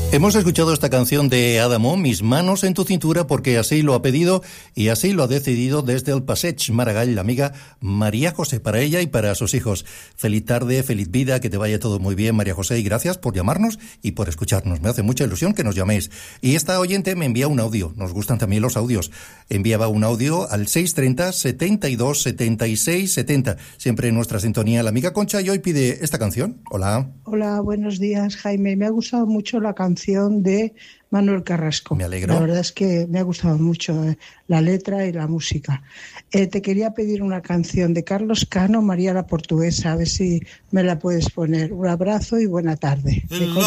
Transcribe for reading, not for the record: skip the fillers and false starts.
Hemos escuchado esta canción de Adamo, Mis manos en tu cintura, porque así lo ha pedido y así lo ha decidido desde el Passeig Maragall la amiga María José, para ella y para sus hijos. Feliz tarde, feliz vida, que te vaya todo muy bien, María José, y gracias por llamarnos y por escucharnos. Me hace mucha ilusión que nos llaméis. Y esta oyente me envía un audio, nos gustan también los audios. Enviaba un audio al 630 72 76 70. Siempre en nuestra sintonía la amiga Concha, y hoy pide esta canción. Hola. Hola, buenos días, Jaime. Me ha gustado mucho la canción de Manuel Carrasco. Me alegro. La verdad es que me ha gustado mucho la letra y la música. Te quería pedir una canción de Carlos Cano, María la Portuguesa, a ver si me la puedes poner. Un abrazo y buena tarde.